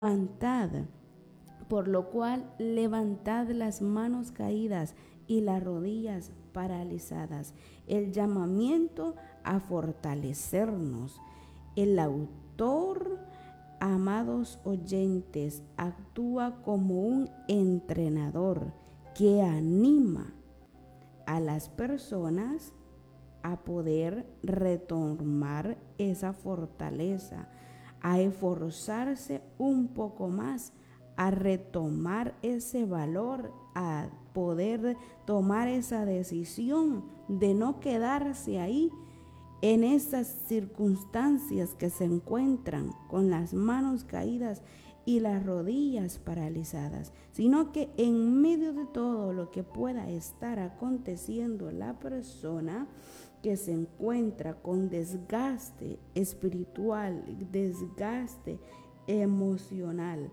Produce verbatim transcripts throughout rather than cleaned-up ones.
levantad, por lo cual levantad las manos caídas y las rodillas paralizadas. El llamamiento a fortalecernos. El autor, amados oyentes, actúa como un entrenador que anima a las personas a poder retomar esa fortaleza, a esforzarse un poco más, a retomar ese valor, a poder tomar esa decisión de no quedarse ahí en esas circunstancias que se encuentran con las manos caídas y las rodillas paralizadas, sino que en medio de todo lo que pueda estar aconteciendo la persona que se encuentra con desgaste espiritual, desgaste emocional,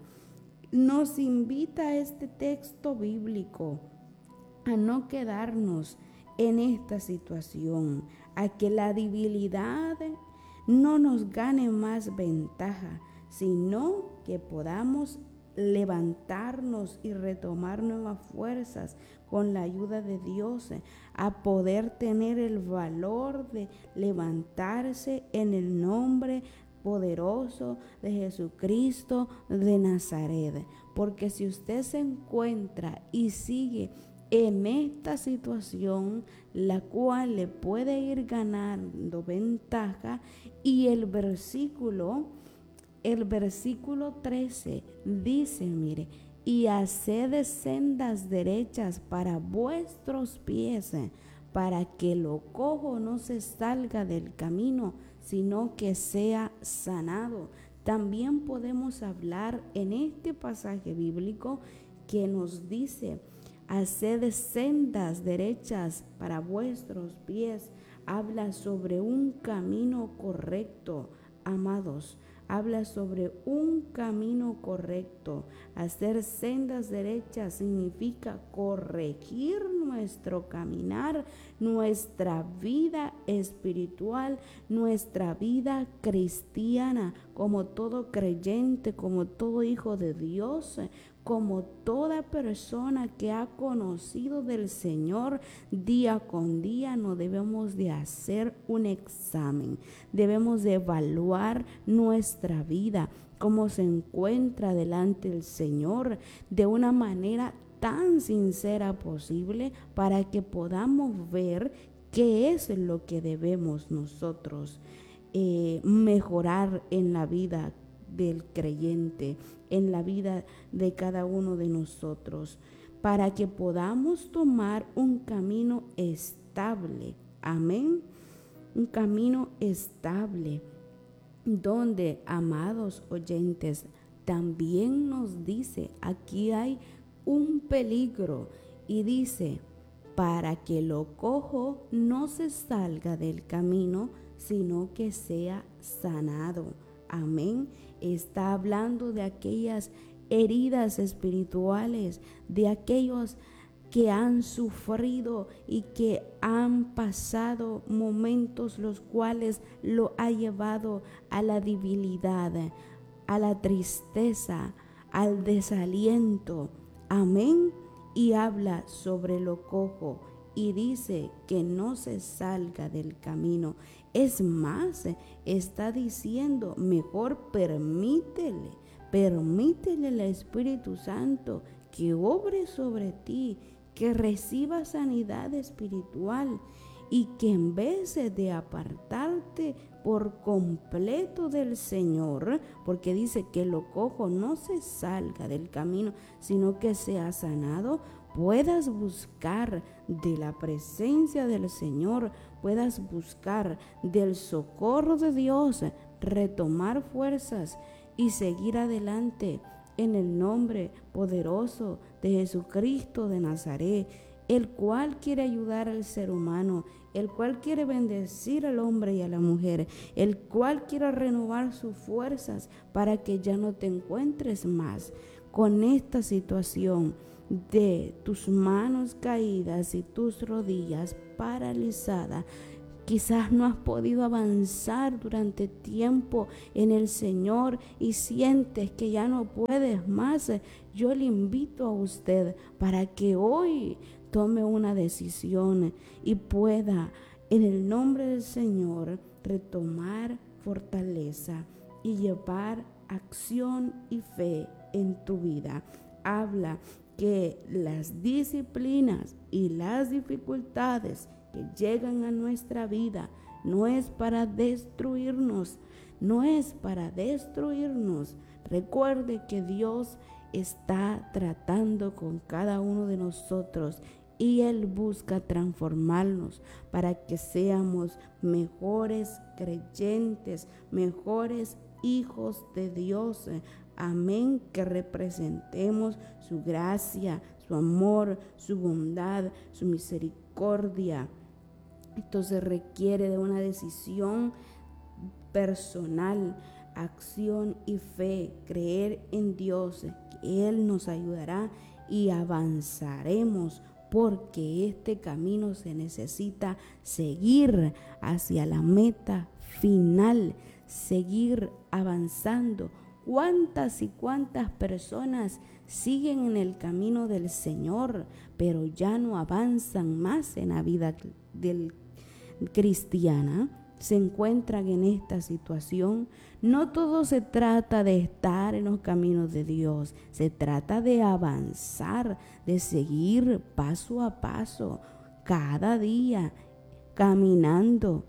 nos invita este texto bíblico a no quedarnos en esta situación, a que la debilidad no nos gane más ventaja, sino que podamos levantarnos y retomar nuevas fuerzas con la ayuda de Dios, a poder tener el valor de levantarse en el nombre poderoso de Jesucristo de Nazaret. Porque si usted se encuentra y sigue en esta situación, la cual le puede ir ganando ventaja, y el versículo el versículo trece dice, mire, y haced sendas derechas para vuestros pies, para que lo cojo no se salga del camino, sino que sea sanado. También podemos hablar en este pasaje bíblico que nos dice, haced sendas derechas para vuestros pies. Habla sobre un camino correcto, amados. Habla sobre un camino correcto. Hacer sendas derechas significa corregir nuestro caminar, nuestra vida espiritual, nuestra vida cristiana, como todo creyente, como todo hijo de Dios, como toda persona que ha conocido del Señor. Día con día no debemos de hacer un examen, debemos de evaluar nuestra vida, cómo se encuentra delante del Señor, de una manera tan sincera posible, para que podamos ver qué es lo que debemos nosotros eh, mejorar en la vida del creyente, en la vida de cada uno de nosotros, para que podamos tomar un camino estable. Amén. Un camino estable, donde, amados oyentes, también nos dice, aquí hay un peligro, y dice, para que lo cojo no se salga del camino, sino que sea sanado. Amén. Está hablando de aquellas heridas espirituales, de aquellos que han sufrido y que han pasado momentos los cuales lo ha llevado a la debilidad, a la tristeza, al desaliento. Amén. Y habla sobre lo cojo y dice que no se salga del camino. Es más, está diciendo, mejor permítele, permítele al Espíritu Santo que obre sobre ti, que reciba sanidad espiritual, y que en vez de apartarte por completo del Señor, porque dice que lo cojo no se salga del camino, sino que sea sanado, puedas buscar de la presencia del Señor, puedas buscar del socorro de Dios, retomar fuerzas y seguir adelante en el nombre poderoso de Jesucristo de Nazaret, el cual quiere ayudar al ser humano, el cual quiere bendecir al hombre y a la mujer, el cual quiere renovar sus fuerzas para que ya no te encuentres más con esta situación de tus manos caídas y tus rodillas paralizadas, quizás no has podido avanzar durante tiempo en el Señor y sientes que ya no puedes más, yo le invito a usted para que hoy tome una decisión y pueda, en el nombre del Señor, retomar fortaleza y llevar acción y fe en tu vida. Habla que las disciplinas y las dificultades que llegan a nuestra vida no es para destruirnos, no es para destruirnos. Recuerde que Dios está tratando con cada uno de nosotros y Él busca transformarnos para que seamos mejores creyentes, mejores hijos de Dios. Amén, que representemos su gracia, su amor, su bondad, su misericordia. Esto se requiere de una decisión personal, acción y fe, creer en Dios, que Él nos ayudará y avanzaremos, porque este camino se necesita seguir hacia la meta final, seguir avanzando. ¿Cuántas y cuántas personas siguen en el camino del Señor, pero ya no avanzan más en la vida del cristiana? Se encuentran en esta situación. No todo se trata de estar en los caminos de Dios, se trata de avanzar, de seguir paso a paso, cada día, caminando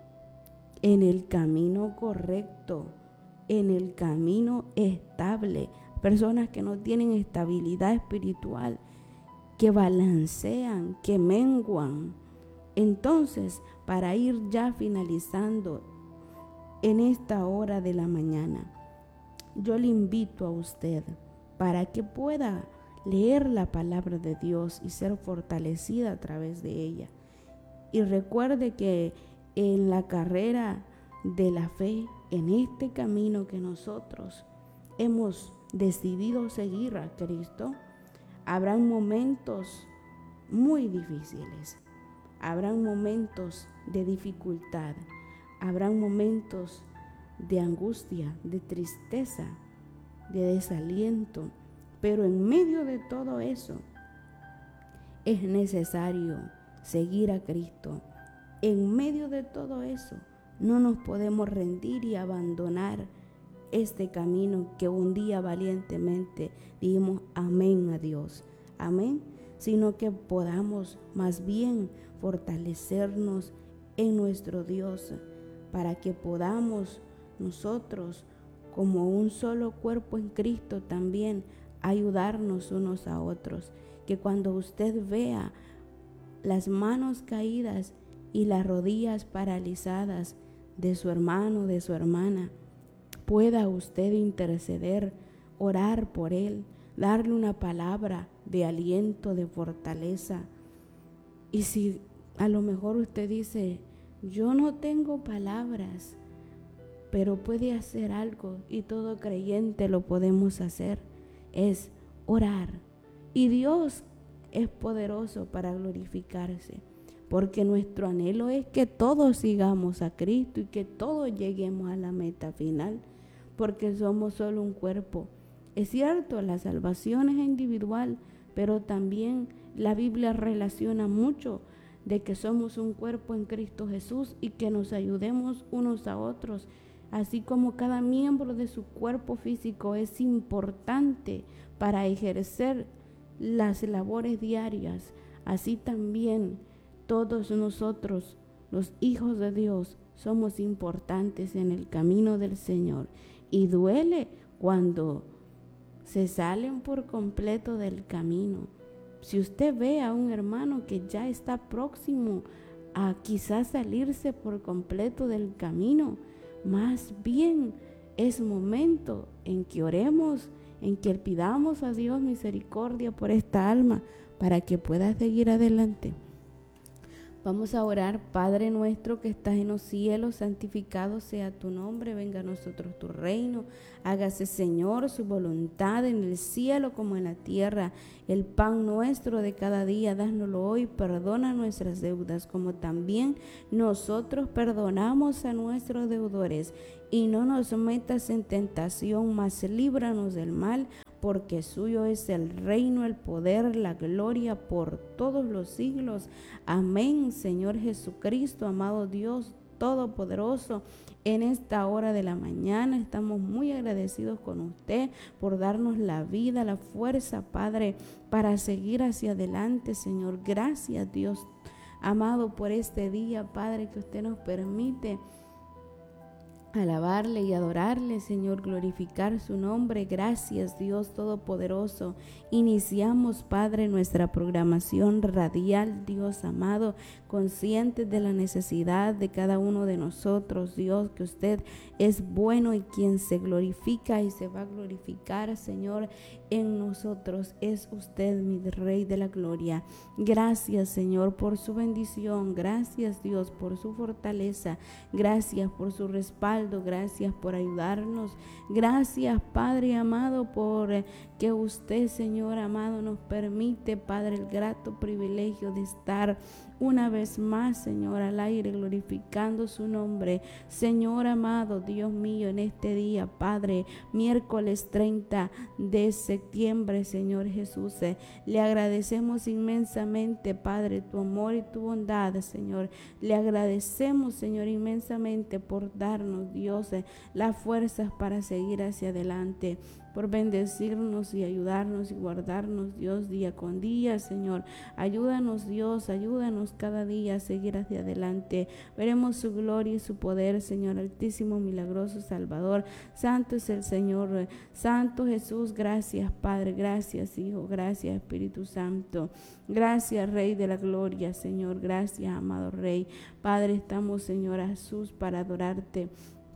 en el camino correcto, en el camino estable. Personas que no tienen estabilidad espiritual, que balancean, que menguan. Entonces, para ir ya finalizando en esta hora de la mañana, yo le invito a usted para que pueda leer la palabra de Dios y ser fortalecida a través de ella. Y recuerde que en la carrera de la fe, en este camino que nosotros hemos decidido seguir a Cristo, habrán momentos muy difíciles. Habrán momentos de dificultad, habrán momentos de angustia, de tristeza, de desaliento, pero en medio de todo eso es necesario seguir a Cristo. En medio de todo eso no nos podemos rendir y abandonar este camino que un día valientemente dijimos amén a Dios, amén, sino que podamos más bien fortalecernos en nuestro Dios, para que podamos nosotros como un solo cuerpo en Cristo también ayudarnos unos a otros. Que cuando usted vea las manos caídas y las rodillas paralizadas de su hermano, de su hermana, pueda usted interceder, orar por él, darle una palabra de aliento, de fortaleza. Y si a lo mejor usted dice, yo no tengo palabras, pero puede hacer algo, y todo creyente lo podemos hacer, es orar. Y Dios es poderoso para glorificarse, porque nuestro anhelo es que todos sigamos a Cristo y que todos lleguemos a la meta final, porque somos solo un cuerpo. Es cierto, la salvación es individual, pero también la Biblia relaciona mucho de que somos un cuerpo en Cristo Jesús y que nos ayudemos unos a otros. Así como cada miembro de su cuerpo físico es importante para ejercer las labores diarias, así también todos nosotros, los hijos de Dios, somos importantes en el camino del Señor. Y duele cuando se salen por completo del camino. Si usted ve a un hermano que ya está próximo a quizás salirse por completo del camino, más bien es momento en que oremos, en que pidamos a Dios misericordia por esta alma para que pueda seguir adelante. Vamos a orar. Padre nuestro que estás en los cielos, santificado sea tu nombre, venga a nosotros tu reino, hágase Señor su voluntad en el cielo como en la tierra. El pan nuestro de cada día, dánoslo hoy, perdona nuestras deudas como también nosotros perdonamos a nuestros deudores, y no nos metas en tentación, mas líbranos del mal, porque suyo es el reino, el poder, la gloria por todos los siglos. Amén. Señor Jesucristo, amado Dios Todopoderoso, en esta hora de la mañana estamos muy agradecidos con usted por darnos la vida, la fuerza, Padre, para seguir hacia adelante, Señor. Gracias, Dios amado, por este día, Padre, que usted nos permite alabarle y adorarle, Señor, glorificar su nombre. Gracias, Dios Todopoderoso. Iniciamos, Padre, nuestra programación radial, Dios amado, conscientes de la necesidad de cada uno de nosotros, Dios, que usted es bueno y quien se glorifica y se va a glorificar, Señor, en nosotros es usted, mi Rey de la Gloria. Gracias, Señor, por su bendición. Gracias, Dios, por su fortaleza. Gracias por su respaldo. Gracias por ayudarnos. Gracias, Padre amado, por que usted, Señor amado, nos permite, Padre, el grato privilegio de estar una vez más, Señor, al aire, glorificando su nombre. Señor amado, Dios mío, en este día, Padre, miércoles treinta de septiembre, Señor Jesús, le agradecemos inmensamente, Padre, tu amor y tu bondad, Señor. Le agradecemos, Señor, inmensamente por darnos, Dios, las fuerzas para seguir hacia adelante, por bendecirnos y ayudarnos y guardarnos, Dios, día con día, Señor. Ayúdanos, Dios, ayúdanos cada día a seguir hacia adelante. Veremos su gloria y su poder, Señor altísimo, milagroso, Salvador. Santo es el Señor, Santo Jesús. Gracias, Padre, gracias, Hijo, gracias, Espíritu Santo. Gracias, Rey de la Gloria, Señor. Gracias, amado Rey. Padre, estamos, Señor Jesús, para adorarte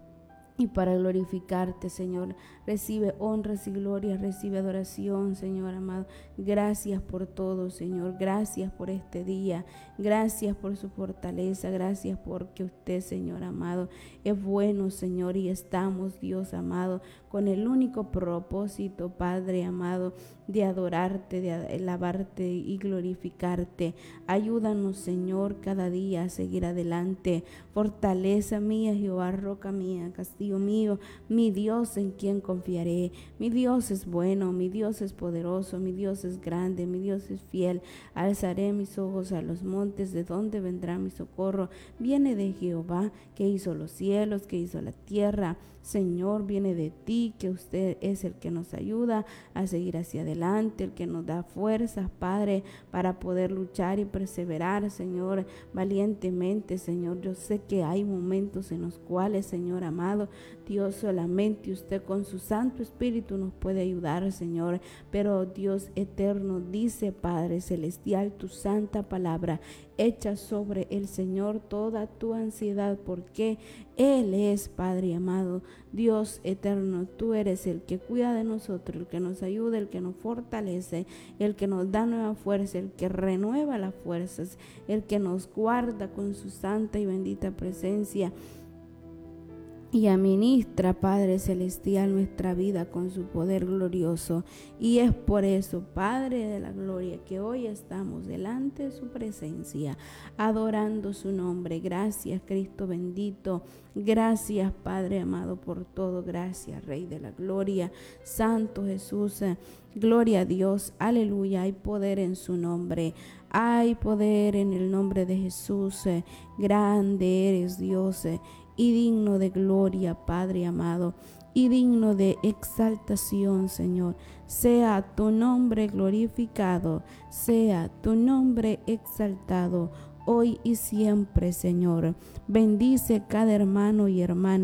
y para glorificarte, Señor. Recibe honras y gloria, recibe adoración, Señor amado. Gracias por todo, Señor. Gracias por este día. Gracias por su fortaleza. Gracias porque usted, Señor amado, es bueno, Señor. Y estamos, Dios amado, con el único propósito, Padre amado, de adorarte, de alabarte y glorificarte. Ayúdanos, Señor, cada día a seguir adelante. Fortaleza mía, Jehová, roca mía, castillo mío, mi Dios en quien confiaré. Mi Dios es bueno, mi Dios es poderoso, mi Dios es grande, mi Dios es fiel. Alzaré mis ojos a los montes, ¿de dónde vendrá mi socorro? Viene de Jehová, que hizo los cielos, que hizo la tierra. Señor, viene de ti, que usted es el que nos ayuda a seguir hacia adelante, el que nos da fuerzas, Padre, para poder luchar y perseverar, Señor, valientemente, Señor. Yo sé que hay momentos en los cuales, Señor amado, Dios, solamente usted con su Santo Espíritu nos puede ayudar, Señor, pero Dios eterno, dice, Padre celestial, tu santa palabra, echa sobre el Señor toda tu ansiedad, porque Él es, Padre amado, Dios eterno. Tú eres el que cuida de nosotros, el que nos ayuda, el que nos fortalece, el que nos da nueva fuerza, el que renueva las fuerzas, el que nos guarda con su santa y bendita presencia y administra, Padre celestial, nuestra vida con su poder glorioso. Y es por eso, Padre de la gloria, que hoy estamos delante de su presencia, adorando su nombre. Gracias, Cristo bendito. Gracias, Padre amado, por todo. Gracias, Rey de la gloria. Santo Jesús, gloria a Dios. Aleluya. Hay poder en su nombre. Hay poder en el nombre de Jesús. Grande eres, Dios, y digno de gloria, Padre amado, y digno de exaltación, Señor. Sea tu nombre glorificado, sea tu nombre exaltado, hoy y siempre, Señor. Bendice cada hermano y hermana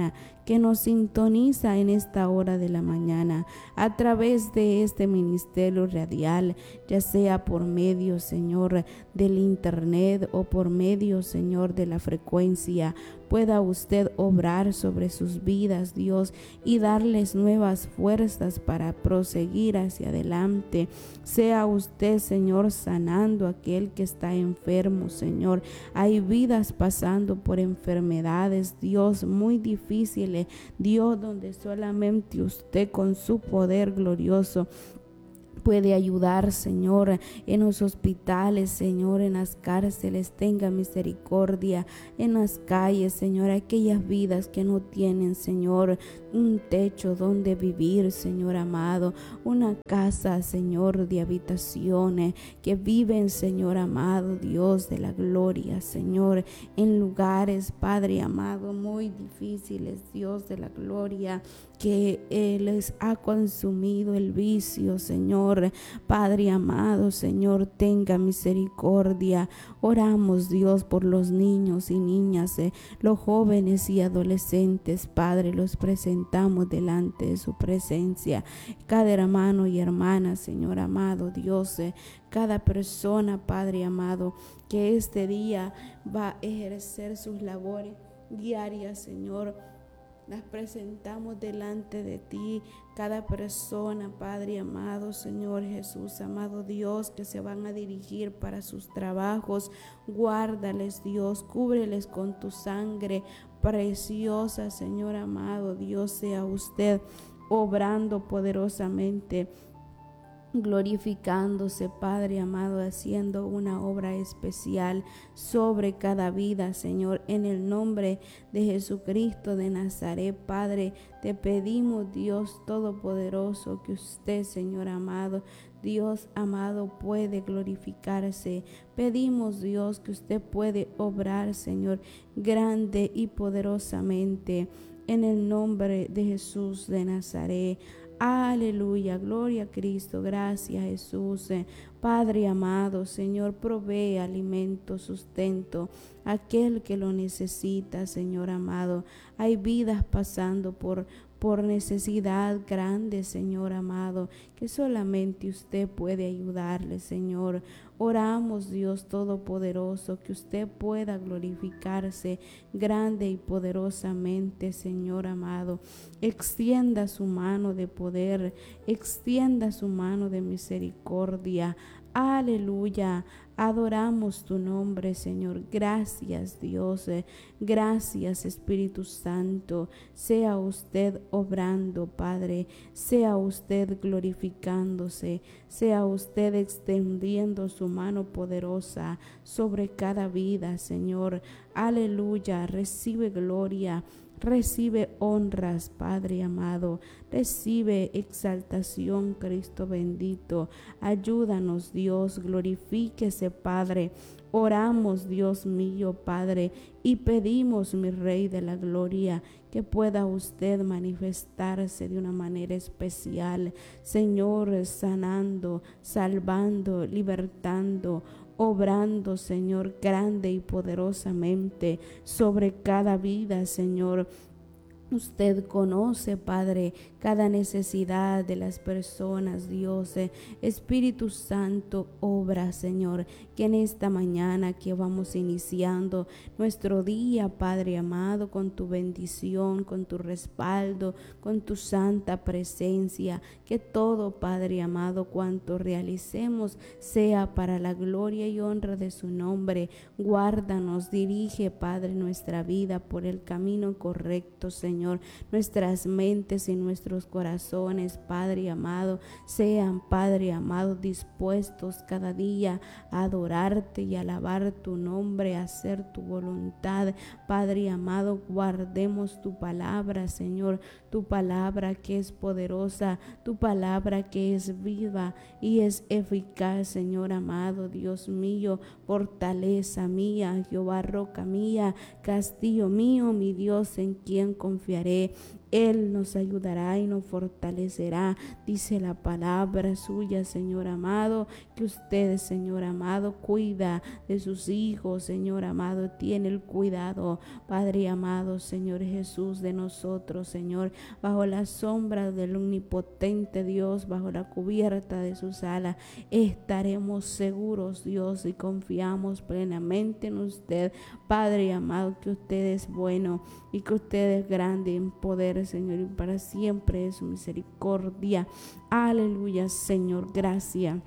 que nos sintoniza en esta hora de la mañana a través de este ministerio radial, ya sea por medio, Señor, del internet o por medio, Señor, de la frecuencia. Pueda usted obrar sobre sus vidas, Dios, y darles nuevas fuerzas para proseguir hacia adelante. Sea usted, Señor, sanando a aquel que está enfermo, Señor. Hay vidas pasando por enfermedades, Dios, muy difíciles, Dios, donde solamente usted con su poder glorioso puede ayudar, Señor, en los hospitales, Señor, en las cárceles. Tenga misericordia en las calles, Señor, aquellas vidas que no tienen, Señor, un techo donde vivir, Señor amado, una casa, Señor, de habitaciones, que viven, Señor amado, Dios de la gloria, Señor, en lugares, Padre amado, muy difíciles, Dios de la gloria, que eh, les ha consumido el vicio, Señor. Padre amado, Señor, tenga misericordia. Oramos, Dios, por los niños y niñas, eh, los jóvenes y adolescentes, Padre, los presentamos delante de su presencia. Cada hermano y hermana, Señor amado, Dios, eh, cada persona, Padre amado, que este día va a ejercer sus labores diarias, Señor, las presentamos delante de ti. Cada persona, Padre amado, Señor Jesús, amado Dios, que se van a dirigir para sus trabajos, guárdales, Dios, cúbreles con tu sangre preciosa, Señor amado Dios. Sea usted obrando poderosamente, glorificándose, Padre amado, haciendo una obra especial sobre cada vida, Señor, en el nombre de Jesucristo de Nazaret. Padre, te pedimos, Dios Todopoderoso, que usted, Señor amado, Dios amado, puede glorificarse. Pedimos, Dios, que usted puede obrar, Señor, grande y poderosamente, en el nombre de Jesús de Nazaret. Aleluya, gloria a Cristo, gracias Jesús. Padre amado, Señor, provee alimento, sustento, aquel que lo necesita, Señor amado. Hay vidas pasando por por necesidad grande, Señor amado, que solamente usted puede ayudarle, Señor. Oramos, Dios Todopoderoso, que usted pueda glorificarse grande y poderosamente, Señor amado. Extienda su mano de poder, extienda su mano de misericordia. Aleluya, adoramos tu nombre, Señor. Gracias, Dios. Gracias, Espíritu Santo. Sea usted obrando, Padre. Sea usted glorificándose. Sea usted extendiendo su mano poderosa sobre cada vida, Señor. Aleluya, recibe gloria. Recibe honras, Padre amado. Recibe exaltación, Cristo bendito. Ayúdanos, Dios. Glorifíquese, Padre. Oramos, Dios mío, Padre, y pedimos, mi Rey de la gloria, que pueda usted manifestarse de una manera especial, Señor, sanando, salvando, libertando, obrando, Señor, grande y poderosamente sobre cada vida, Señor. Usted conoce, Padre, cada necesidad de las personas, Dios. Espíritu Santo, obra, Señor, que en esta mañana que vamos iniciando nuestro día, Padre amado, con tu bendición, con tu respaldo, con tu santa presencia, que todo, Padre amado, cuanto realicemos sea para la gloria y honra de su nombre. Guárdanos, dirige, Padre, nuestra vida por el camino correcto, Señor. Señor, nuestras mentes y nuestros corazones, Padre amado, sean, Padre amado, dispuestos cada día a adorarte y alabar tu nombre, a hacer tu voluntad. Padre amado, guardemos tu palabra, Señor, tu palabra que es poderosa, tu palabra que es viva y es eficaz, Señor amado, Dios mío, fortaleza mía, Jehová, roca mía, castillo mío, mi Dios, en quien confiaré. Él nos ayudará y nos fortalecerá. Dice la palabra suya, Señor amado, que usted, Señor amado, cuida de sus hijos, Señor amado, tiene el cuidado, Padre amado, Señor Jesús, de nosotros, Señor, bajo la sombra del omnipotente Dios, bajo la cubierta de sus alas, estaremos seguros, Dios, y confiamos plenamente en usted, Padre amado, que usted es bueno y que usted es grande en poder, Señor, y para siempre es su misericordia. Aleluya, Señor, gracias.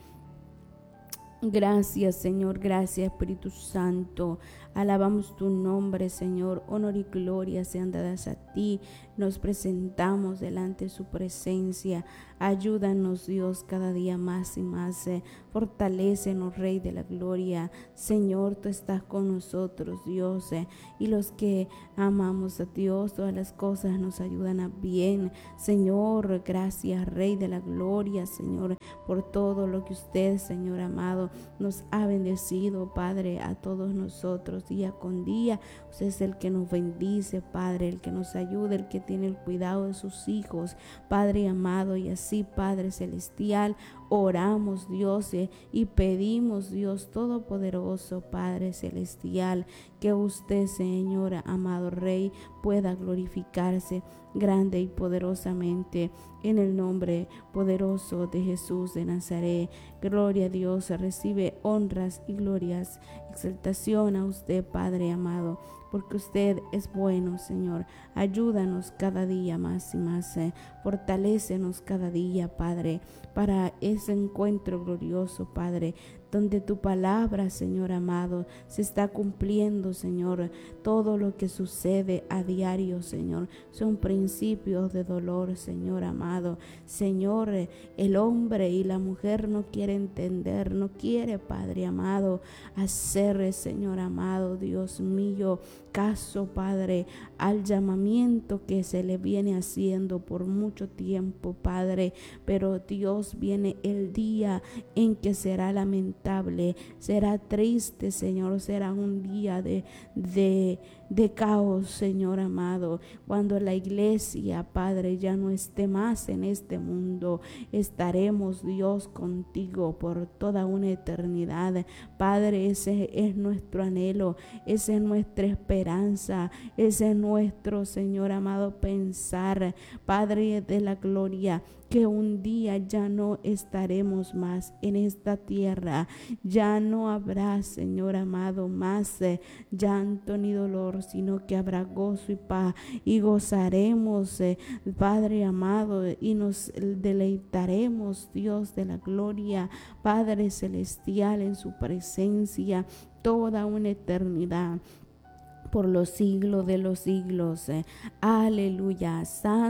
Gracias, Señor, gracias, Espíritu Santo. Alabamos tu nombre, Señor. Honor y gloria sean dadas a ti. Nos presentamos delante de su presencia. Ayúdanos, Dios, cada día más y más. Eh, fortalécenos, Rey de la gloria. Señor, tú estás con nosotros, Dios. Eh, y los que amamos a Dios, todas las cosas nos ayudan a bien. Señor, gracias, Rey de la gloria, Señor, por todo lo que usted, Señor amado, nos ha bendecido, Padre, a todos nosotros día con día. Usted es el que nos bendice, Padre, el que nos ayuda, el que tiene el cuidado de sus hijos, Padre amado. Y así, Padre celestial, oramos, Dios, eh, y pedimos, Dios todopoderoso, Padre celestial, que usted, Señor amado Rey, pueda glorificarse grande y poderosamente en el nombre poderoso de Jesús de Nazaret. Gloria a Dios, recibe honras y glorias, exaltación a usted, Padre amado, porque usted es bueno, Señor. Ayúdanos cada día más y más, eh. fortalécenos cada día, Padre, para ese encuentro glorioso, Padre, donde tu palabra, Señor amado, se está cumpliendo, Señor. Todo lo que sucede a diario, Señor, son principios de dolor, Señor amado. Señor, el hombre y la mujer no quiere entender, no quiere, Padre amado, hacer, Señor amado, Dios mío, caso, Padre, al llamamiento que se le viene haciendo por mucho tiempo, Padre. Pero Dios, viene el día en que será lamentable, será triste, Señor, será un día de, de, de caos, Señor amado, cuando la iglesia, Padre, ya no esté más en este mundo. Estaremos, Dios, contigo por toda una eternidad, Padre. Ese es nuestro anhelo, esa es nuestra esperanza, ese es nuestro, Señor amado, pensar, Padre de la gloria, que un día ya no estaremos más en esta tierra, ya no habrá, Señor amado, más eh, llanto ni dolor, sino que habrá gozo y paz, y gozaremos, eh, Padre amado, y nos deleitaremos, Dios de la gloria, Padre celestial, en su presencia toda una eternidad, por los siglos de los siglos. Eh. Aleluya,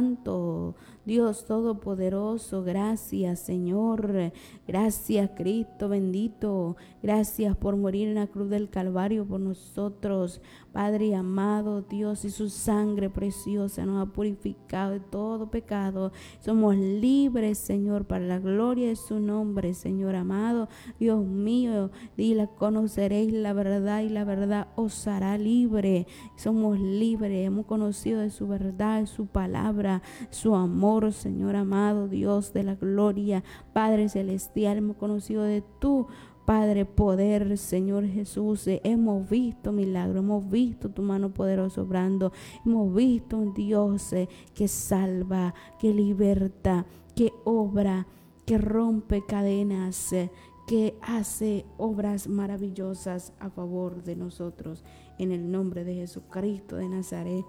santo Dios todopoderoso, gracias, Señor, gracias, Cristo bendito, gracias por morir en la cruz del Calvario por nosotros, Padre amado, Dios, y su sangre preciosa nos ha purificado de todo pecado. Somos libres, Señor, para la gloria de su nombre, Señor amado. Dios mío, y la conoceréis la verdad, y la verdad os hará libre. Somos libres, hemos conocido de su verdad, de su palabra, su amor, Señor amado, Dios de la gloria, Padre celestial. Hemos conocido de tu Padre poder, Señor Jesús. Hemos visto milagros, hemos visto tu mano poderosa obrando, hemos visto un Dios eh, que salva, que liberta, que obra, que rompe cadenas, eh, que hace obras maravillosas a favor de nosotros. En el nombre de Jesucristo de Nazaret.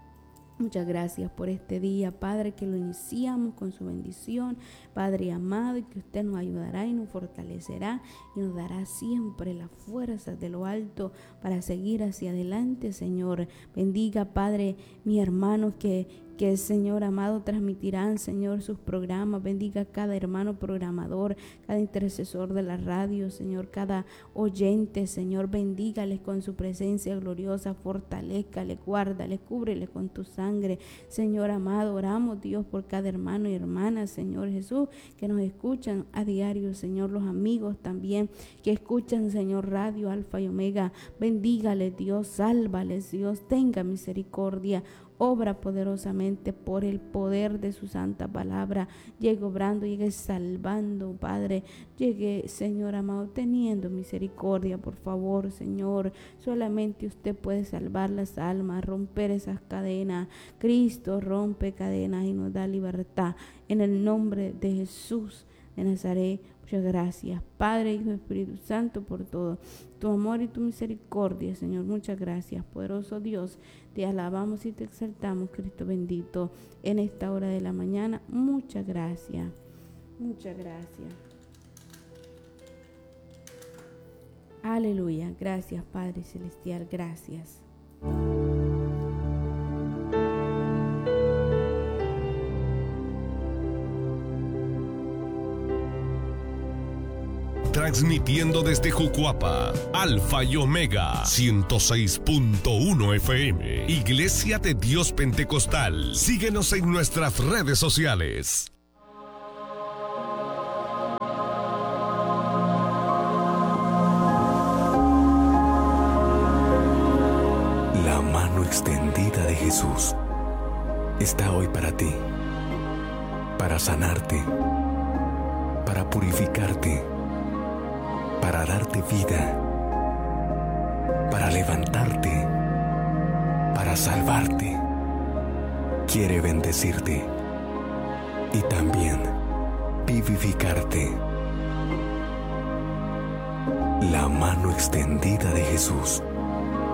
Muchas gracias por este día, Padre, que lo iniciamos con su bendición, Padre amado, y que usted nos ayudará y nos fortalecerá y nos dará siempre las fuerzas de lo alto para seguir hacia adelante, Señor. Bendiga, Padre, mis hermanos que que, Señor amado, transmitirán, Señor, sus programas. Bendiga a cada hermano programador, cada intercesor de la radio, Señor, cada oyente, Señor, bendígales con su presencia gloriosa, fortalézcale, guárdale, cúbrele con tu sangre, Señor amado. Oramos, Dios, por cada hermano y hermana, Señor Jesús, que nos escuchan a diario, Señor, los amigos también que escuchan, Señor, Radio Alfa y Omega. Bendígales, Dios, sálvales, Dios, tenga misericordia. obra poderosamente por el poder de su santa palabra. Llegue obrando, llegue salvando, Padre. Llegue, Señor amado, teniendo misericordia, por favor, Señor. Solamente usted puede salvar las almas, romper esas cadenas. Cristo rompe cadenas y nos da libertad. En el nombre de Jesús de Nazaret, muchas gracias, Padre, Hijo y Espíritu Santo, por todo tu amor y tu misericordia, Señor. Muchas gracias, poderoso Dios. Te alabamos y te exaltamos, Cristo bendito, en esta hora de la mañana. Muchas gracias, muchas gracias. Aleluya. Gracias, Padre Celestial, gracias. Transmitiendo desde Jucuapa, Alfa y Omega, ciento seis punto uno F M, Iglesia de Dios Pentecostal. Síguenos en nuestras redes sociales. La mano extendida de Jesús está hoy para ti, para sanarte, para purificarte, para darte vida, para levantarte, para salvarte. Quiere bendecirte y también vivificarte. La mano extendida de Jesús.